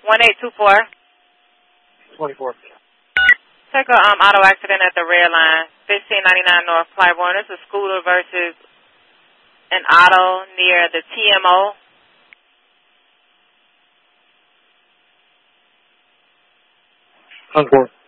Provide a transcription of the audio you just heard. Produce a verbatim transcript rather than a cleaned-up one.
one eight two four. twenty-four. Check a um, auto accident at the red line, fifteen ninety-nine North Claiborne. It's a scooter versus an auto near the T M O. Encore.